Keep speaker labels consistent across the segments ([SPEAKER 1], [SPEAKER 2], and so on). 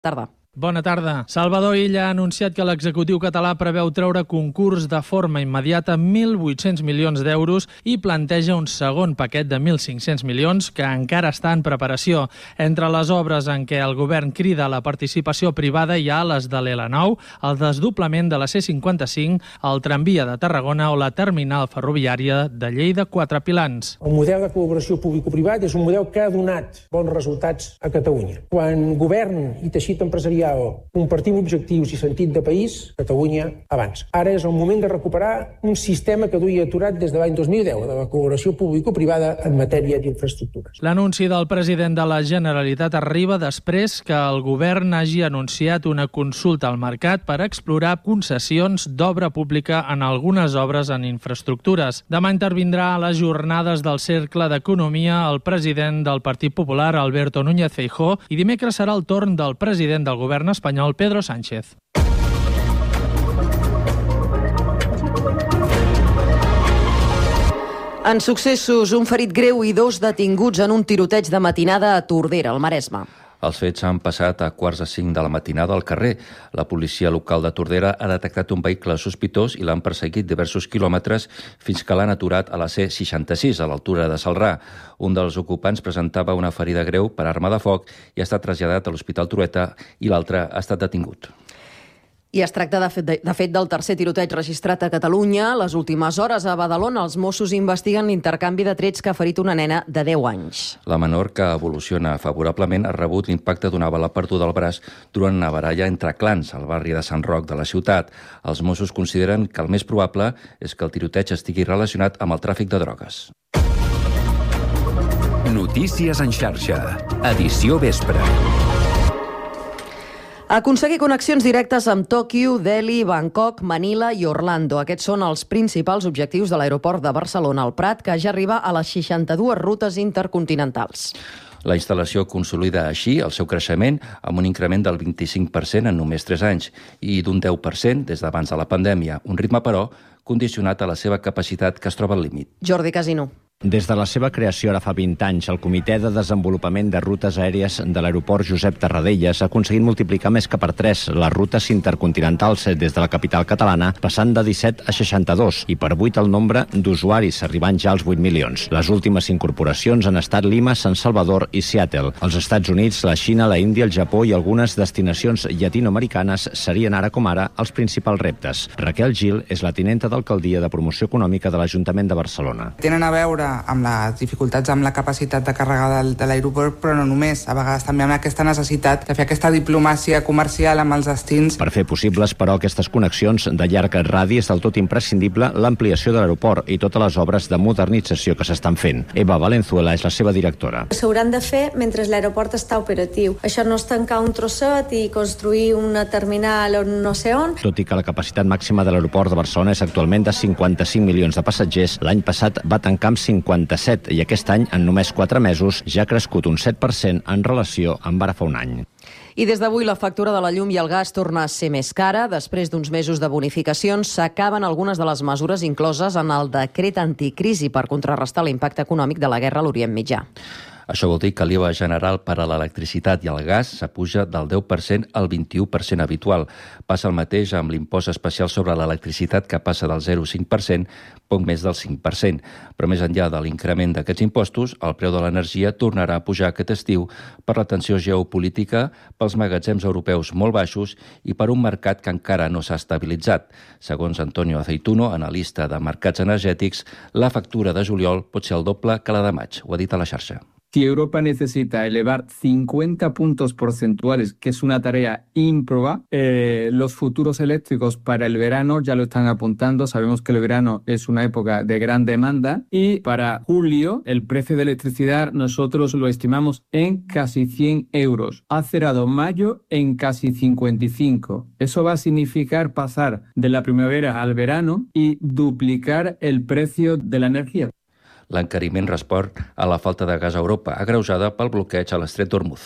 [SPEAKER 1] Tarda.
[SPEAKER 2] Bona tarda. Salvador Illa ha anunciat que l'executiu català preveu treure concurs de forma immediata 1.800 milions d'euros i planteja un segon paquet de 1.500 milions que encara està en preparació. Entre les obres en què el govern crida la participació privada hi ha les de l'L9, el desdoblament de la C55, el tramvia de Tarragona o la terminal ferroviària de Lleida-Quatre Pilans.
[SPEAKER 3] El model de col·laboració público-privat és un model que ha donat bons resultats a Catalunya. Quan govern i teixit empresarial compartim objectius i sentit de país, Catalunya avança. Ara és el moment de recuperar un sistema que duia aturat des de l'any 2010, de la col·laboració público-privada en matèria d'infraestructures.
[SPEAKER 2] L'anunci del president de la Generalitat arriba després que el govern hagi anunciat una consulta al mercat per explorar concessions d'obra pública en algunes obres en infraestructures. Demà intervindrà a les jornades del Cercle d'Economia el president del Partit Popular, Alberto Núñez Feijóo, i dimecres serà el torn del president del govern espanyol, Pedro Sánchez.
[SPEAKER 1] En successos, un ferit greu i 2 detinguts en un tiroteig de matinada a Tordera, al Maresme.
[SPEAKER 4] Els fets han passat a 4:45 de la matinada al carrer. La policia local de Tordera ha detectat un vehicle sospitós i l'han perseguit diversos quilòmetres fins que l'han aturat a la C66, a l'altura de Salrà. Un dels ocupants presentava una ferida greu per arma de foc i ha estat traslladat a l'Hospital Trueta i l'altre ha estat detingut.
[SPEAKER 1] I es tracta, de fet, del tercer tiroteig registrat a Catalunya. Les últimes hores a Badalona els Mossos investiguen l'intercanvi de trets que ha ferit una nena de 10 anys.
[SPEAKER 4] La menor, que evoluciona favorablement, ha rebut l'impacte d'una bala perduda al braç durant una baralla entre clans al barri de Sant Roc de la ciutat. Els Mossos consideren que el més probable és que el tiroteig estigui relacionat amb el tràfic de drogues.
[SPEAKER 5] Notícies en xarxa. Edició vespre.
[SPEAKER 1] Aconseguir connexions directes amb Tòquio, Delhi, Bangkok, Manila i Orlando. Aquests són els principals objectius de l'aeroport de Barcelona, el Prat, que ja arriba a les 62 rutes intercontinentals.
[SPEAKER 4] La instal·lació consolida així el seu creixement amb un increment del 25% en només 3 anys i d'un 10% des d'abans de la pandèmia. Un ritme, però, condicionat a la seva capacitat, que es troba al límit.
[SPEAKER 1] Jordi Casino.
[SPEAKER 6] Des de la seva creació ara fa 20 anys, el Comitè de Desenvolupament de Rutes Aèries de l'aeroport Josep Tarradellas ha aconseguit multiplicar més que per 3 les rutes intercontinentals des de la capital catalana, passant de 17 a 62 i per 8 el nombre d'usuaris, arribant ja als 8 milions. Les últimes incorporacions han estat Lima, San Salvador i Seattle. Els Estats Units, la Xina, la Índia, el Japó i algunes destinacions llatinoamericanes serien ara com ara els principals reptes. Raquel Gil és la tinenta d'alcaldia de promoció econòmica de l'Ajuntament de Barcelona.
[SPEAKER 7] Tenen a veure amb les dificultats amb la capacitat de càrrega de l'aeroport, però no només, a vegades també amb aquesta necessitat de fer aquesta diplomàcia comercial amb els destins.
[SPEAKER 6] Per fer possibles, però, aquestes connexions de llarg radi és del tot imprescindible l'ampliació de l'aeroport i totes les obres de modernització que s'estan fent. Eva Valenzuela és la seva directora.
[SPEAKER 8] S'hauran de fer mentre l'aeroport està operatiu. Això no és tancar un trosset i construir una terminal on no sé on.
[SPEAKER 6] Tot i que la capacitat màxima de l'aeroport de Barcelona és actualment de 55 milions de passatgers, l'any passat va tancar amb 57 i aquest any, en només 4 mesos, ja ha crescut un 7% en relació amb ara fa un any.
[SPEAKER 1] I des d'avui la factura de la llum i el gas torna a ser més cara. Després d'uns mesos de bonificacions, s'acaben algunes de les mesures incloses en el decret anticrisi per contrarrestar l'impacte econòmic de la guerra a l'Orient Mitjà.
[SPEAKER 4] Això vol dir que l'IVA general per a l'electricitat i el gas s'apuja del 10% al 21% habitual. Passa el mateix amb l'impost especial sobre l'electricitat, que passa del 0,5%, poc més del 5%. Però més enllà de l'increment d'aquests impostos, el preu de l'energia tornarà a pujar aquest estiu per la tensió geopolítica, pels magatzems europeus molt baixos i per un mercat que encara no s'ha estabilitzat. Segons Antonio Aceituno, analista de mercats energètics, la factura de juliol pot ser el doble que la de maig. Ho ha dit a la xarxa.
[SPEAKER 9] Si Europa necesita elevar 50 puntos porcentuales, que es una tarea ímproba, los futuros eléctricos para el verano ya lo están apuntando. Sabemos que el verano es una época de gran demanda y para julio el precio de electricidad nosotros lo estimamos en casi 100 euros. Ha cerrado mayo en casi 55. Eso va a significar pasar de la primavera al verano y duplicar el precio de la energía.
[SPEAKER 4] L'encariment respon a la falta de gas a Europa, agreujada pel bloqueig a l'estret d'Hormuz.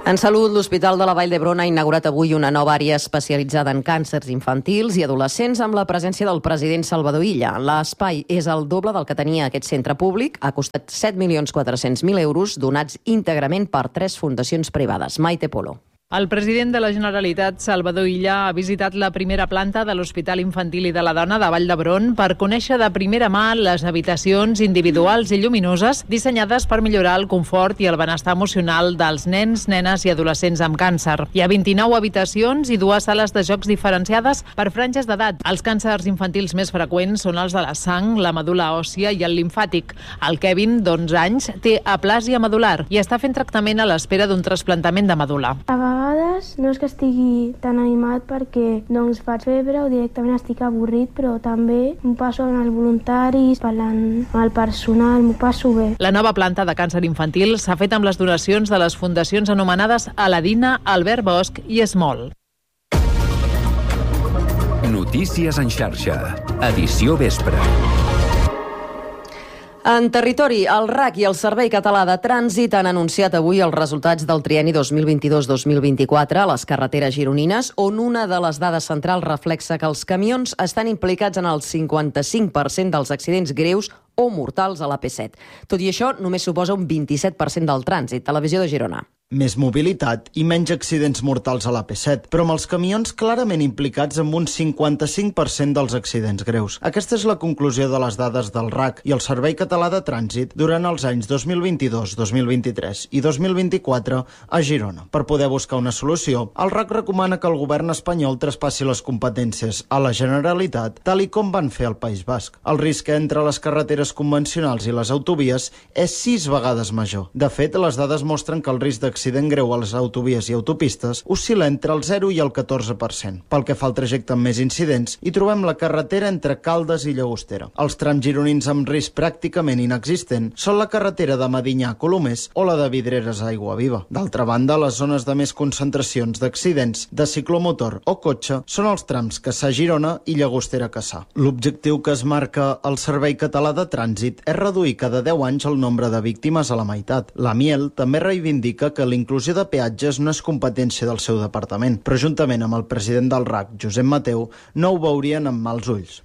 [SPEAKER 1] En salut, l'Hospital de la Vall d'Hebron ha inaugurat avui una nova àrea especialitzada en càncers infantils i adolescents amb la presència del president Salvador Illa. L'espai és el doble del que tenia aquest centre públic. Ha costat 7.400.000 euros donats íntegrament per 3 fundacions privades. Maite Polo.
[SPEAKER 10] El president de la Generalitat, Salvador Illa, ha visitat la primera planta de l'Hospital Infantil i de la Dona de Vall d'Hebron per conèixer de primera mà les habitacions individuals i lluminoses dissenyades per millorar el confort i el benestar emocional dels nens, nenes i adolescents amb càncer. Hi ha 29 habitacions i 2 sales de jocs diferenciades per franges d'edat. Els càncers infantils més freqüents són els de la sang, la medul·la òssia i el limfàtic. El Kevin, d'11 anys, té aplàsia medul·lar i està fent tractament a l'espera d'un trasplantament de medul·la.
[SPEAKER 11] A vegades no és que estigui tan animat perquè faig febre o directament estic avorrit, però també m'ho passo amb els voluntaris, parlant amb el personal, m'ho passo bé.
[SPEAKER 10] La nova planta de càncer infantil s'ha fet amb les donacions de les fundacions anomenades Aladina, Albert Bosch i Esmol.
[SPEAKER 5] Notícies en xarxa. Edició vespre.
[SPEAKER 1] En territori, el RAC i el Servei Català de Trànsit han anunciat avui els resultats del trienni 2022-2024 a les carreteres gironines, on una de les dades centrals reflexa que els camions estan implicats en el 55% dels accidents greus o mortals a l'AP7. Tot i això, només suposa un 27% del trànsit. Televisió de Girona.
[SPEAKER 12] Més mobilitat i menys accidents mortals a l'AP7, però amb els camions clarament implicats amb un 55% dels accidents greus. Aquesta és la conclusió de les dades del RAC i el Servei Català de Trànsit durant els anys 2022, 2023 i 2024 a Girona. Per poder buscar una solució, el RAC recomana que el govern espanyol traspassi les competències a la Generalitat, tal i com van fer al País Basc. El risc entre les carreteres convencionals i les autovies és 6 vegades major. De fet, les dades mostren que el risc d'accident greu a les autovies i autopistes oscil·la entre el 0 i el 14%. Pel que fa al trajecte amb més incidents, hi trobem la carretera entre Caldes i Llagostera. Els trams gironins amb risc pràcticament inexistent són la carretera de Medinyà a Colomers o la de Vidreres a Aiguaviva. D'altra banda, les zones de més concentracions d'accidents de ciclomotor o cotxe són els trams Cassà-Girona i Llagostera-Cassà. L'objectiu que es marca el Servei Català de Trànsit és reduir cada 10 anys el nombre de víctimes a la meitat. La Miel també reivindica que la inclusió de peatges no és competència del seu departament, però juntament amb el president del RAC, Josep Mateu, no ho veurien amb mals ulls.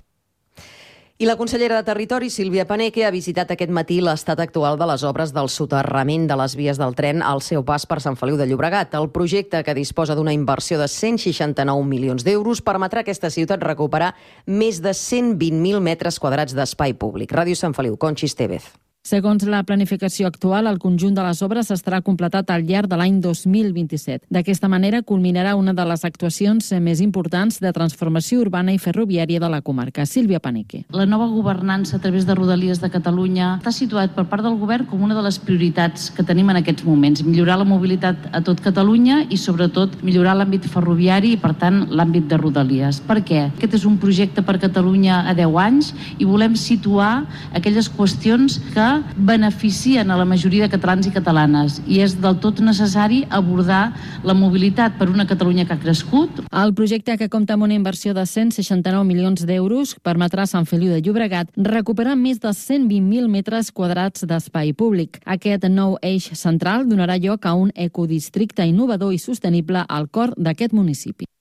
[SPEAKER 1] I la consellera de Territori, Sílvia Paneque, ha visitat aquest matí l'estat actual de les obres del soterrament de les vies del tren al seu pas per Sant Feliu de Llobregat. El projecte, que disposa d'una inversió de 169 milions d'euros, permetrà a aquesta ciutat recuperar més de 120.000 metres quadrats d'espai públic. Ràdio Sant Feliu, Conxi Estevez.
[SPEAKER 13] Segons la planificació actual, el conjunt de les obres estarà completat al llarg de l'any 2027. D'aquesta manera, culminarà una de les actuacions més importants de transformació urbana i ferroviària de la comarca. Sílvia Paneque.
[SPEAKER 14] La nova governança a través de Rodalies de Catalunya està situat per part del govern com una de les prioritats que tenim en aquests moments. Millorar la mobilitat a tot Catalunya i, sobretot, millorar l'àmbit ferroviari i, per tant, l'àmbit de Rodalies. Per què? Aquest és un projecte per Catalunya a 10 anys i volem situar aquelles qüestions que beneficien a la majoria de catalans i catalanes i és del tot necessari abordar la mobilitat per una Catalunya que ha crescut.
[SPEAKER 13] El projecte, que compta amb una inversió de 169 milions d'euros, permetrà a Sant Feliu de Llobregat recuperar més de 120.000 metres quadrats d'espai públic. Aquest nou eix central donarà lloc a un ecodistricte innovador i sostenible al cor d'aquest municipi.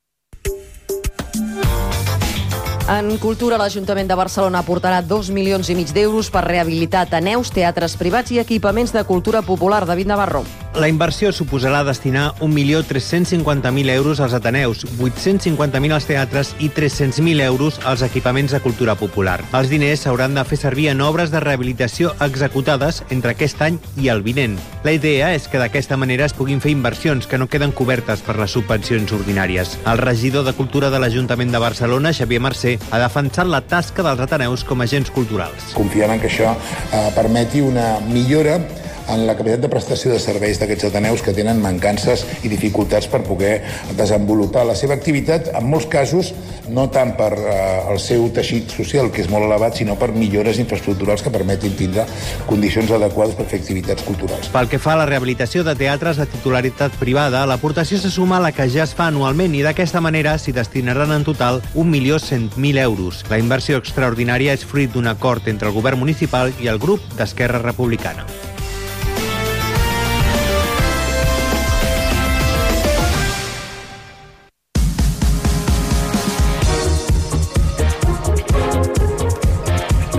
[SPEAKER 1] En cultura, l'Ajuntament de Barcelona aportarà 2,5 milions d'euros per rehabilitar ateneus, teatres privats i equipaments de cultura popular. David Navarro.
[SPEAKER 15] La inversió suposarà destinar 1.350.000 euros als ateneus, 850.000 als teatres i 300.000 euros als equipaments de cultura popular. Els diners s'hauran de fer servir en obres de rehabilitació executades entre aquest any i el vinent. La idea és que d'aquesta manera es puguin fer inversions que no queden cobertes per les subvencions ordinàries. El regidor de Cultura de l'Ajuntament de Barcelona, Xavier Mercè, ha defensat la tasca dels ateneus com a agents culturals.
[SPEAKER 16] Confiant en que això permeti una millora en la capacitat de prestació de serveis d'aquests ateneus que tenen mancances i dificultats per poder desenvolupar la seva activitat, en molts casos no tant per el seu teixit social, que és molt elevat, sinó per millores infraestructurals que permetin tindre condicions adequades per fer activitats culturals.
[SPEAKER 15] Pel que fa a la rehabilitació de teatres de titularitat privada, l'aportació se suma a la que ja es fa anualment i d'aquesta manera s'hi destinaran en total 1.100.000 euros. La inversió extraordinària és fruit d'un acord entre el govern municipal i el grup d'Esquerra Republicana.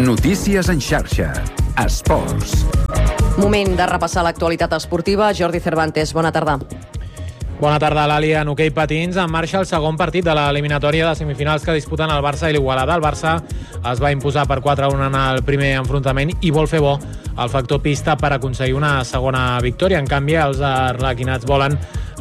[SPEAKER 5] Notícies en xarxa. Esports.
[SPEAKER 1] Moment de repassar l'actualitat esportiva. Jordi Cervantes, bona tarda.
[SPEAKER 17] Bona tarda, Lali. En hoquei patins en marxa el segon partit de l'eliminatòria de semifinals que disputen el Barça i l'Igualada. El Barça es va imposar per 4-1 en el primer enfrontament i vol fer bo el factor pista per aconseguir una segona victòria. En canvi, els arlequinats volen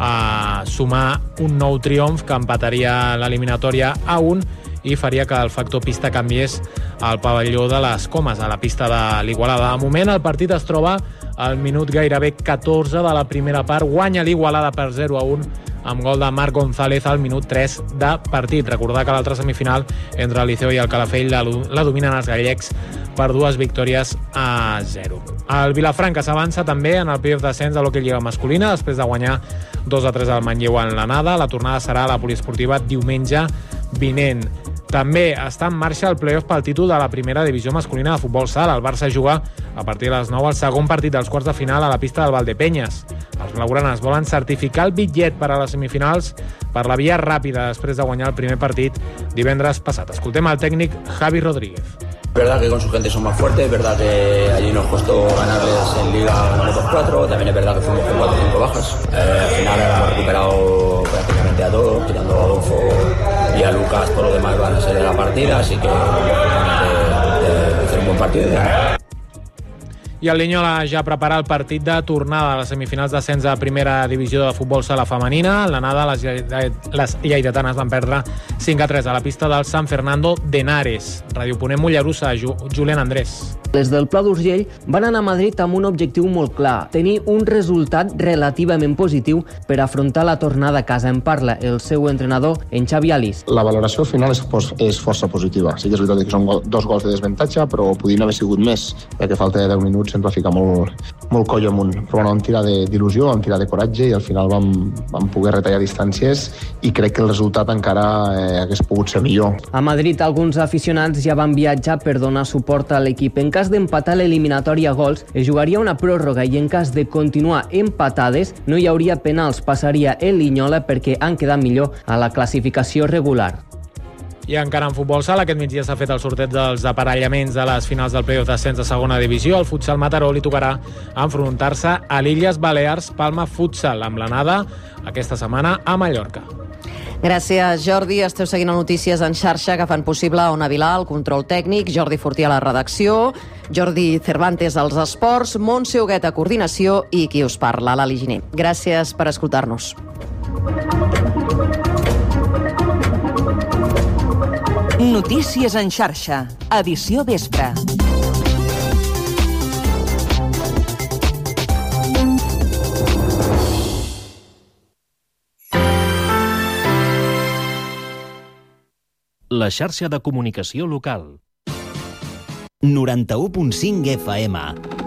[SPEAKER 17] sumar un nou triomf que empataria l'eliminatòria a 1 i faria que el factor pista canviés al pavelló de les Comes, a la pista de l'Igualada. De moment, el partit es troba al minut gairebé 14 de la primera part. Guanya l'Igualada per 0-1 amb gol de Marc González al minut 3 de partit. Recordar que l'altra semifinal entre el Liceu i el Calafell la dominen els gallecs per 2 victòries a 0. El Vilafranca s'avança també en el playoff d'ascens de l'hoquei lliga masculina després de guanyar 2-3 al Manlleu en l'anada. La tornada serà a la poliesportiva diumenge vinent. També està en marxa el playoff pel títol de la primera divisió masculina de futbol sala. El Barça juga a partir de les 9 el segon partit dels quarts de final a la pista del Valdepenyes. Els blaugranes volen certificar el bitllet per a les semifinals per la via ràpida després de guanyar el primer partit divendres passat. Escoltem el tècnic Javi Rodríguez.
[SPEAKER 18] Es verdad que con su gente son más fuertes, es verdad que allí nos costó ganarles en Liga, ganamos 2-4, también es verdad que fuimos con 4 o 5 bajas. Al final hemos recuperado prácticamente a todos, quitando a Adolfo y a Lucas, todo lo demás van a ser de la partida, así que de hacer un buen partido.
[SPEAKER 17] I el Linyola ja prepara el partit de tornada a les semifinals d'ascens a primera divisió de futbol sala femenina. En l'anada, les lleidatanes van perdre 5-3 a la pista del San Fernando d'Henares. Radioponent Mollerussa, Julián Andrés.
[SPEAKER 19] Les del Pla d'Urgell van anar a Madrid amb un objectiu molt clar, tenir un resultat relativament positiu per afrontar la tornada a casa. En parla el seu entrenador, en Xavi Alís.
[SPEAKER 20] La valoració final és força positiva. Sí que és veritat que són 2 gols de desventatge, però podien haver sigut més, perquè falta de 10 minuts ens va ficar molt coll amunt. Però bueno, vam tirar d'il·lusió, vam tirar de coratge i al final vam poder retallar distàncies i crec que el resultat encara hagués pogut ser millor.
[SPEAKER 19] A Madrid alguns aficionats ja van viatjar per donar suport a l'equip. En cas d'empatar l'eliminatòria a gols, es jugaria una pròrroga i en cas de continuar empatades no hi hauria penals, passaria el Linyola perquè han quedat millor a la classificació regular.
[SPEAKER 17] I encara en futbol sala, aquest migdia s'ha fet el sorteig dels aparellaments de les finals del playoff d'ascens de segona divisió. Al futsal Mataró li tocarà enfrontar-se a l'Illes Balears Palma Futsal, amb l'anada aquesta setmana a Mallorca.
[SPEAKER 1] Gràcies, Jordi. Esteu seguint Notícies en xarxa que fan possible Ona Vilà, el control tècnic, Jordi Fortí a la redacció, Jordi Cervantes als esports, Montse Huguet a coordinació i qui us parla, Lali Giner. Gràcies per escoltar-nos.
[SPEAKER 21] Notícies en xarxa, edició vespre.
[SPEAKER 22] La xarxa de comunicació local.
[SPEAKER 23] 91.5 FM.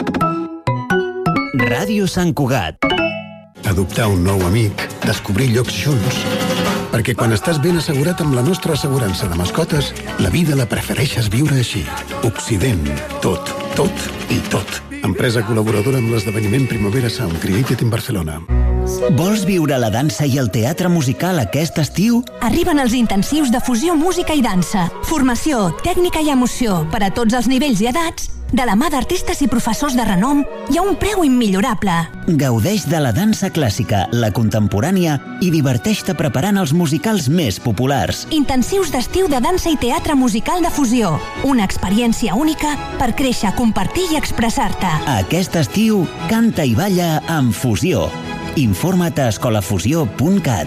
[SPEAKER 23] Ràdio Sant Cugat.
[SPEAKER 24] Adoptar un nou amic, descobrir llocs junts. Perquè quan estàs ben assegurat amb la nostra assegurança de mascotes, la vida la prefereixes viure així. Occident. Tot, tot i tot. Empresa col·laboradora amb l'esdeveniment Primavera Sound Created in Barcelona.
[SPEAKER 23] Vols viure la dansa i el teatre musical aquest estiu?
[SPEAKER 25] Arriben els intensius de fusió, música i dansa. Formació, tècnica i emoció per a tots els nivells i edats, de la mà d'artistes i professors de renom i a un preu immillorable.
[SPEAKER 23] Gaudeix de la dansa clàssica, la contemporània i diverteix-te preparant els musicals més populars.
[SPEAKER 25] Intensius d'estiu de dansa i teatre musical de fusió. Una experiència única per créixer, compartir i expressar-te.
[SPEAKER 23] Aquest estiu, canta i balla amb Fusió. Informa't a escolafusió.cat.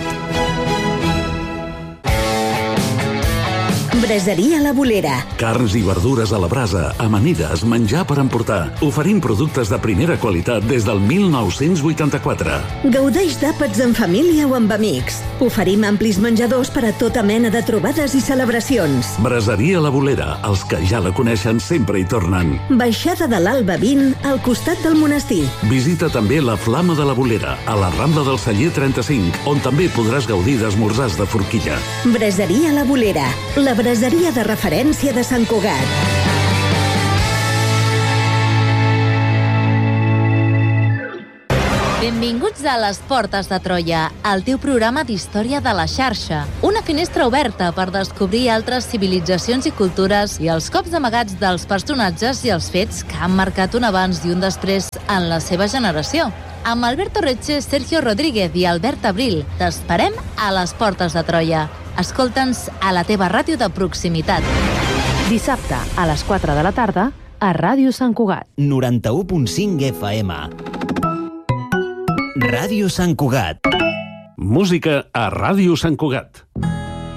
[SPEAKER 25] Braseria La Bolera.
[SPEAKER 26] Carns i verdures a la brasa, amanides, menjar per emportar. Oferim productes de primera qualitat des del 1984.
[SPEAKER 25] Gaudeix d'àpats en família o amb amics. Oferim amplis menjadors per a tota mena de trobades i celebracions.
[SPEAKER 26] Braseria La Bolera. Els que ja la coneixen sempre hi tornen.
[SPEAKER 25] Baixada de l'Alba 20, al costat del monestir.
[SPEAKER 26] Visita també la Flama de la Bolera, a la Rambla del Celler 35, on també podràs gaudir d'esmorzars de forquilla.
[SPEAKER 25] Braseria La Bolera. La braseria de referència de Sant Cugat.
[SPEAKER 2] Benvinguts a Les Portes de Troia, el teu programa d'història de la xarxa. Una finestra oberta per descobrir altres civilitzacions i cultures i els cops amagats dels personatges i els fets que han marcat un abans i un després en la seva generació. Amb Alberto Reche, Sergio Rodríguez i Albert Abril, t'esperem a Les Portes de Troia. Escolta'ns a la teva ràdio de proximitat.
[SPEAKER 3] Dissabte a les 4 de la tarda a Ràdio Sant Cugat.
[SPEAKER 23] 91.5 FM. Ràdio Sant Cugat.
[SPEAKER 26] Música a Ràdio Sant Cugat.